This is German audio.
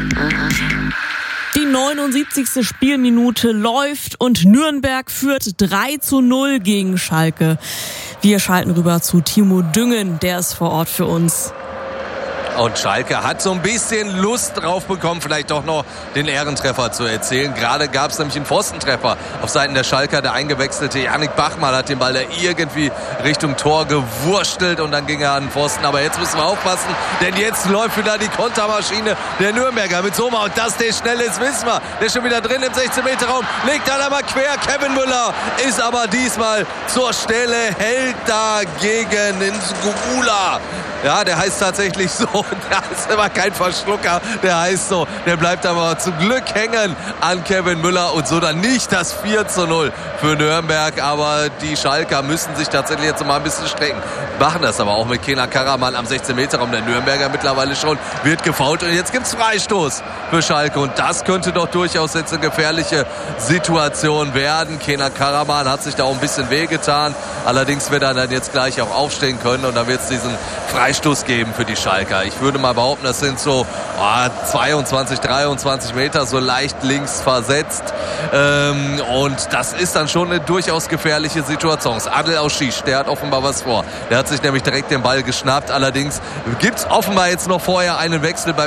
Die 79. Spielminute läuft und Nürnberg führt 3:0 gegen Schalke. Wir schalten rüber zu Timo Düngen, der ist vor Ort für uns. Und Schalke hat so ein bisschen Lust drauf bekommen, vielleicht doch noch den Ehrentreffer zu erzielen. Gerade gab es nämlich einen Pfostentreffer auf Seiten der Schalker. Der eingewechselte Yannick Bachmann hat den Ball da irgendwie Richtung Tor gewurstelt und dann ging er an den Pfosten. Aber jetzt müssen wir aufpassen, denn jetzt läuft wieder die Kontermaschine der Nürnberger mit Sommer. Und dass der schnell ist, wissen wir. Der ist schon wieder drin im 16-Meter-Raum, legt dann aber quer. Kevin Müller ist aber diesmal zur Stelle, hält dagegen ins Gugula. Ja, der heißt tatsächlich so. Der ist immer kein Verschlucker. Der heißt so. Der bleibt aber zum Glück hängen an Kevin Müller und so dann nicht das 4:0 für Nürnberg. Aber die Schalker müssen sich tatsächlich jetzt mal ein bisschen strecken. Machen das aber auch mit Kenan Karaman am 16-Meter-Raum. Der Nürnberger mittlerweile schon wird gefoult. Und jetzt gibt's Freistoß für Schalke. Und das könnte doch durchaus jetzt eine gefährliche Situation werden. Kenan Karaman hat sich da auch ein bisschen wehgetan. Allerdings wird er dann jetzt gleich auch aufstehen können. Und dann wird es diesen Freistoß geben für die Schalker. Ich würde mal behaupten, das sind so 22, 23 Meter, so leicht links versetzt. Und das ist dann schon eine durchaus gefährliche Situation. Adel Auschisch, der hat offenbar was vor. Der hat sich nämlich direkt den Ball geschnappt. Allerdings gibt es offenbar jetzt noch vorher einen Wechsel bei